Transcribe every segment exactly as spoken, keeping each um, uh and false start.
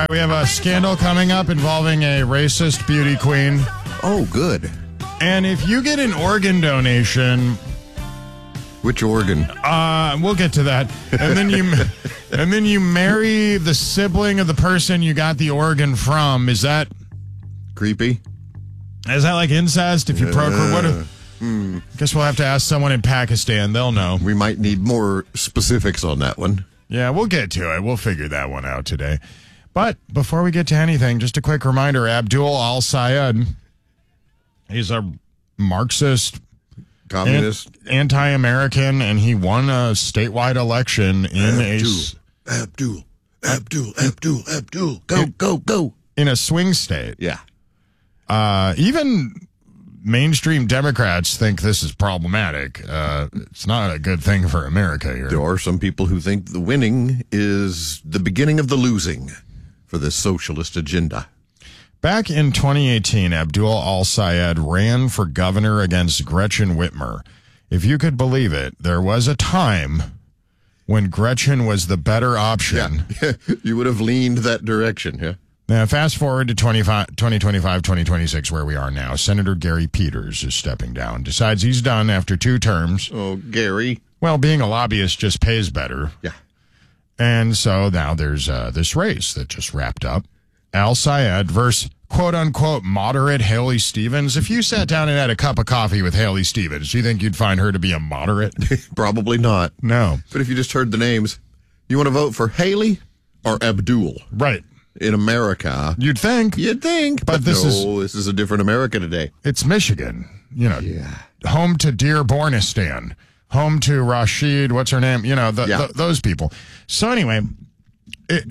right, we have a scandal coming up involving a racist beauty queen. Oh, good. And if you get an organ donation, which organ? Uh, we'll get to that. And then you, and then you marry the sibling of the person you got the organ from. Is that creepy? Is that like incest? If you uh, procreate, what? If, hmm. Guess we'll have to ask someone in Pakistan. They'll know. We might need more specifics on that one. Yeah, we'll get to it. We'll figure that one out today. But before we get to anything, just a quick reminder: Abdul Al-Sayed. He's a Marxist, communist, an- anti-American, and he won a statewide election in Abdul, a Abdul, Abdul, Abdul, Abdul, go, in, go, go, in a swing state. Yeah. Uh, even mainstream Democrats think this is problematic. Uh, it's not a good thing for America here. There are some people who think the winning is the beginning of the losing for this socialist agenda. Back in twenty eighteen, Abdul Al-Sayed ran for governor against Gretchen Whitmer. If you could believe it, there was a time when Gretchen was the better option. Yeah, you would have leaned that direction, yeah. Now, fast forward to twenty twenty-five, twenty twenty-six, where we are now. Senator Gary Peters is stepping down, decides he's done after two terms. Oh, Gary. Well, being a lobbyist just pays better. Yeah. And so now there's uh, this race that just wrapped up. Al-Sayed versus quote-unquote moderate Haley Stevens. If you sat down and had a cup of coffee with Haley Stevens, do you think you'd find her to be a moderate? Probably not. No. But if you just heard the names, you want to vote for Haley or Abdul? Right. In America. You'd think. You'd think. But, but this no, is this is a different America today. It's Michigan. You know, yeah. Home to Dearbornistan. Home to Rashid, what's her name? You know, the, yeah. the, those people. So anyway, it,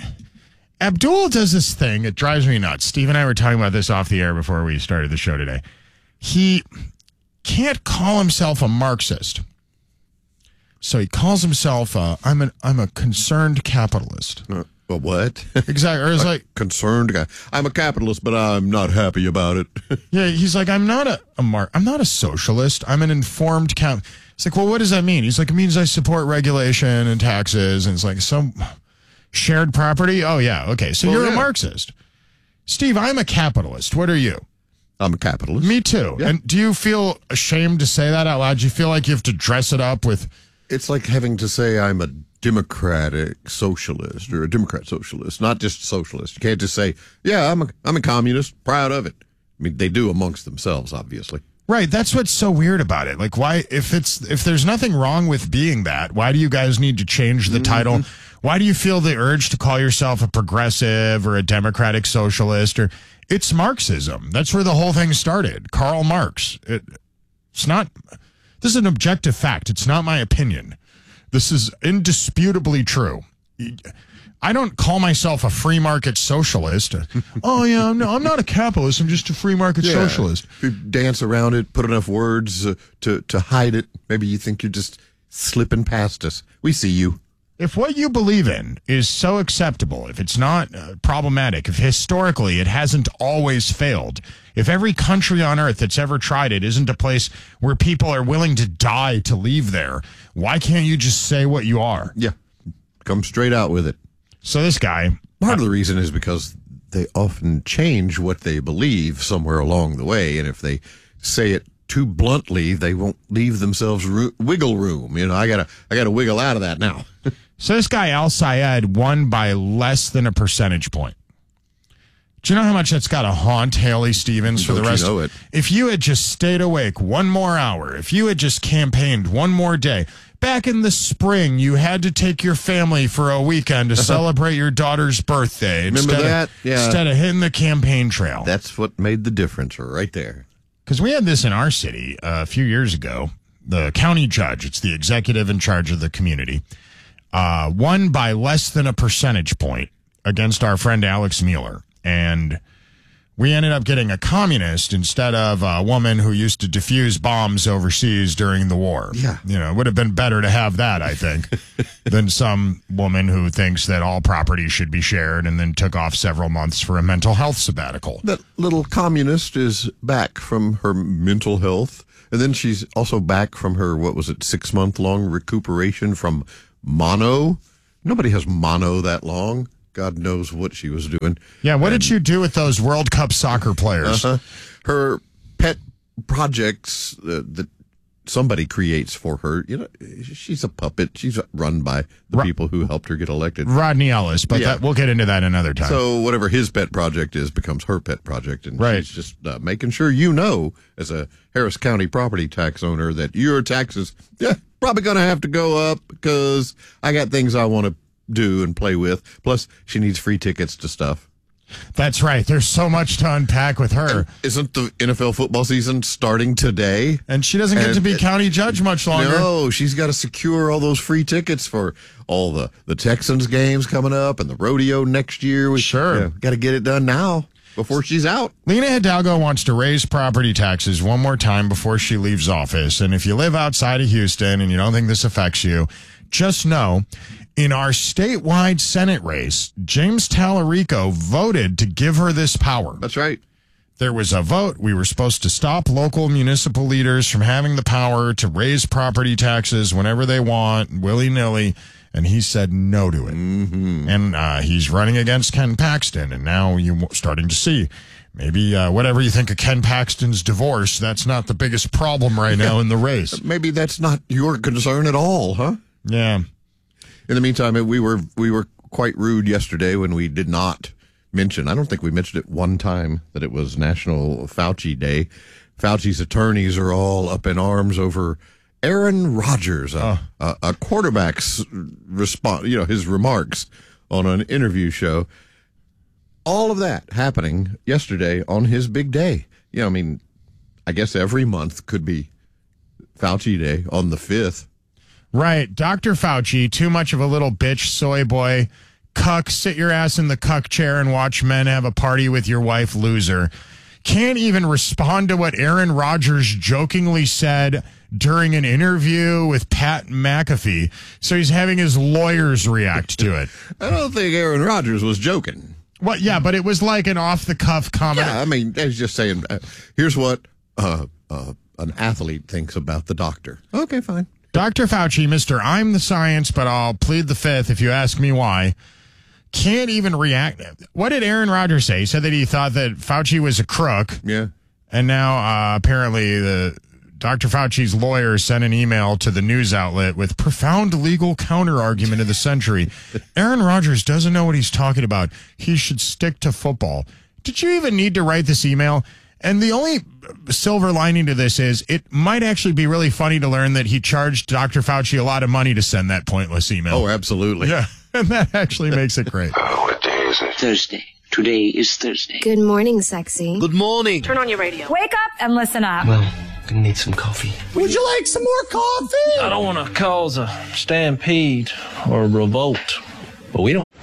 Abdul does this thing. It drives me nuts. Steve and I were talking about this off the air before we started the show today. He can't call himself a Marxist. So he calls himself, uh, I'm, an, I'm a concerned capitalist. Uh, a what? Exactly. Or it's like concerned guy. I'm a capitalist, but I'm not happy about it. Yeah, he's like, I'm not a, a Mar- I'm not a socialist. I'm an informed cap. It's like, well, what does that mean? He's like, it means I support regulation and taxes. And it's like, some shared property? Oh, yeah. Okay. So well, you're yeah. a Marxist. Steve, I'm a capitalist. What are you? I'm a capitalist. Me too. Yeah. And do you feel ashamed to say that out loud? Do you feel like you have to dress it up with... It's like having to say I'm a democratic socialist or a Democrat socialist, not just socialist. You can't just say, yeah, I'm a, I'm a communist, proud of it. I mean, they do amongst themselves, obviously. Right. That's what's so weird about it. Like, why, if it's, if there's nothing wrong with being that, why do you guys need to change the mm-hmm. title? Why do you feel the urge to call yourself a progressive or a democratic socialist? Or it's Marxism. That's where the whole thing started. Karl Marx. It, it's not, this is an objective fact. It's not my opinion. This is indisputably true. I don't call myself a free market socialist. Oh, yeah, no, I'm not a capitalist. I'm just a free market yeah. socialist. If you dance around it, put enough words uh, to, to hide it, maybe you think you're just slipping past us. We see you. If what you believe in is so acceptable, if it's not uh, problematic, if historically it hasn't always failed, if every country on earth that's ever tried it isn't a place where people are willing to die to leave there, why can't you just say what you are? Yeah, come straight out with it. So this guy... Part of the reason is because they often change what they believe somewhere along the way, and if they say it too bluntly, they won't leave themselves ro- wiggle room. You know, I gotta, I gotta wiggle out of that now. So this guy, Al-Sayed, won by less than a percentage point. Do you know how much that's got to haunt Haley Stevens for Don't the rest? You know it. If you had just stayed awake one more hour, if you had just campaigned one more day, back in the spring, you had to take your family for a weekend to celebrate your daughter's birthday. Remember instead that? Of, yeah. Instead of hitting the campaign trail. That's what made the difference right there. Because we had this in our city uh, a few years ago. The county judge, it's the executive in charge of the community, uh, won by less than a percentage point against our friend Alex Mueller. And we ended up getting a communist instead of a woman who used to defuse bombs overseas during the war. Yeah. You know, it would have been better to have that, I think, than some woman who thinks that all property should be shared and then took off several months for a mental health sabbatical. That little communist is back from her mental health. And then she's also back from her, what was it, six-month-long recuperation from mono. Nobody has mono that long. God knows what she was doing. Yeah, what And, did you do with those World Cup soccer players? Uh-huh. Her pet projects uh, that somebody creates for her. You know, she's a puppet. She's run by the Ro- people who helped her get elected. Rodney Ellis, but Yeah. that, we'll get into that another time. So whatever his pet project is becomes her pet project, and Right. she's just uh, making sure you know, as a Harris County property tax owner, that your taxes yeah, probably going to have to go up because I got things I want to do and play with. Plus, she needs free tickets to stuff. That's right. There's so much to unpack with her. Isn't the N F L football season starting today? And she doesn't get And to be it- county judge much longer. No, she's got to secure all those free tickets for all the, the Texans games coming up and the rodeo next year. We, Sure. yeah, got to get it done now before she's out. Lena Hidalgo wants to raise property taxes one more time before she leaves office. And if you live outside of Houston and you don't think this affects you, just know in our statewide Senate race, James Tallarico voted to give her this power. That's right. There was a vote. We were supposed to stop local municipal leaders from having the power to raise property taxes whenever they want, willy-nilly. And he said no to it. Mm-hmm. And uh, he's running against Ken Paxton. And now you're starting to see maybe uh, whatever you think of Ken Paxton's divorce, that's not the biggest problem right now in the race. Maybe that's not your concern at all, huh? Yeah. In the meantime, we were we were quite rude yesterday when we did not mention, I don't think we mentioned it one time, that it was National Fauci Day. Fauci's attorneys are all up in arms over Aaron Rodgers, a, a, a quarterback's response, you know, his remarks on an interview show. All of that happening yesterday on his big day. You know, I mean, I guess every month could be Fauci Day on the fifth. Right. Doctor Fauci, too much of a little bitch, soy boy, cuck, sit your ass in the cuck chair and watch men have a party with your wife, loser. Can't even respond to what Aaron Rodgers jokingly said during an interview with Pat McAfee. So he's having his lawyers react to it. I don't think Aaron Rodgers was joking. Well, yeah, but it was like an off-the-cuff comment. Yeah, I mean, I was just saying, uh, here's what uh, uh, an athlete thinks about the doctor. Okay, fine. Doctor Fauci, Mister I'm the science, but I'll plead the fifth if you ask me why. Can't even react. What did Aaron Rodgers say? He said that he thought that Fauci was a crook. Yeah. And now uh, apparently the Doctor Fauci's lawyer sent an email to the news outlet with profound legal counter-argument of the century. Aaron Rodgers doesn't know what he's talking about. He should stick to football. Did you even need to write this email? And the only silver lining to this is it might actually be really funny to learn that he charged Doctor Fauci a lot of money to send that pointless email. Oh, absolutely. Yeah, and that actually makes it great. Oh, what day is it? Thursday. Today is Thursday. Good morning, sexy. Good morning. Turn on your radio. Wake up and listen up. Well, gonna need some coffee. Would you like some more coffee? I don't want to cause a stampede or a revolt, but we don't.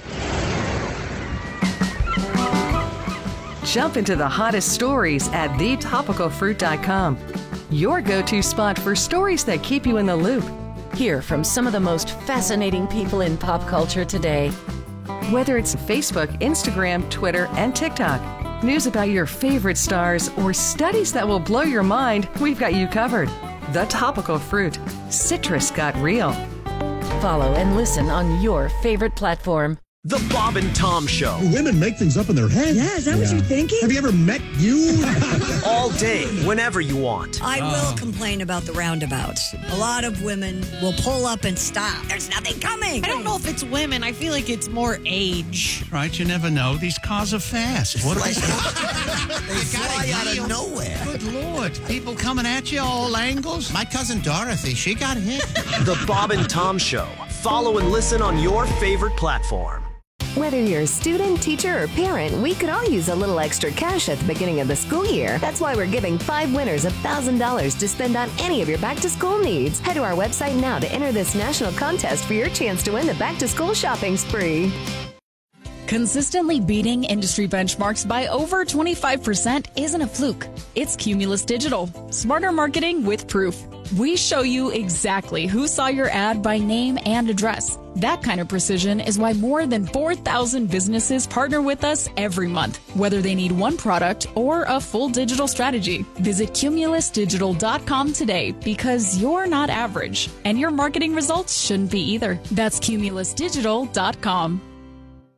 Jump into the hottest stories at the topical fruit dot com. Your go-to spot for stories that keep you in the loop. Hear from some of the most fascinating people in pop culture today. Whether it's Facebook, Instagram, Twitter, and TikTok, news about your favorite stars, or studies that will blow your mind, we've got you covered. The Topical Fruit. Citrus got real. Follow and listen on your favorite platform. The Bob and Tom Show. Women make things up in their head. Yeah, is that yeah. what you're thinking? Have you ever met you? All day, whenever you want. I oh. will complain about the roundabouts. A lot of women will pull up and stop. There's nothing coming. I don't know if it's women. I feel like it's more age. Right, you never know. These cars are fast. What like, they fly out of nowhere. Good Lord. People coming at you all angles. My cousin Dorothy, she got hit. The Bob and Tom Show. Follow and listen on your favorite platform. Whether you're a student, teacher, or parent, we could all use a little extra cash at the beginning of the school year. That's why we're giving five winners one thousand dollars to spend on any of your back-to-school needs. Head to our website now to enter this national contest for your chance to win the back-to-school shopping spree. Consistently beating industry benchmarks by over twenty-five percent isn't a fluke. It's Cumulus Digital. Smarter marketing with proof. We show you exactly who saw your ad by name and address. That kind of precision is why more than four thousand businesses partner with us every month, whether they need one product or a full digital strategy. Visit cumulus digital dot com today because you're not average, and your marketing results shouldn't be either. That's cumulus digital dot com.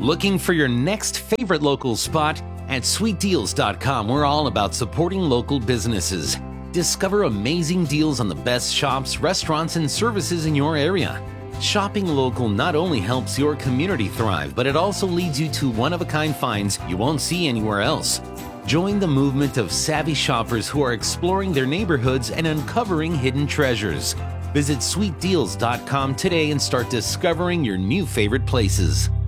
Looking for your next favorite local spot? At sweet deals dot com, we're all about supporting local businesses. Discover amazing deals on the best shops, restaurants, and services in your area. Shopping local not only helps your community thrive, but it also leads you to one-of-a-kind finds you won't see anywhere else. Join the movement of savvy shoppers who are exploring their neighborhoods and uncovering hidden treasures. Visit sweet deals dot com today and start discovering your new favorite places.